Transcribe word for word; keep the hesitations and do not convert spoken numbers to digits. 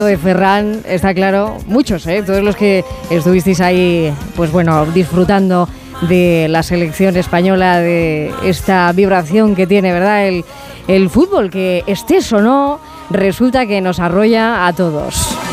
de Ferran, está claro, muchos, ¿eh? Todos los que estuvisteis ahí, pues bueno, disfrutando de la selección española, de esta vibración que tiene, ¿verdad? El, el fútbol, que estés o no, resulta que nos arrolla a todos.